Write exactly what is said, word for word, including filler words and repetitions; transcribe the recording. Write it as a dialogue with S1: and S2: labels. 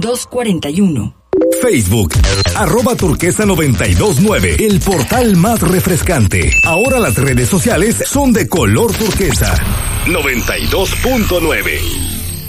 S1: dos cuarenta y uno.
S2: Facebook, arroba turquesa noventa y dos nueve, el portal más refrescante. Ahora las redes sociales son de color turquesa. noventa y dos punto nueve.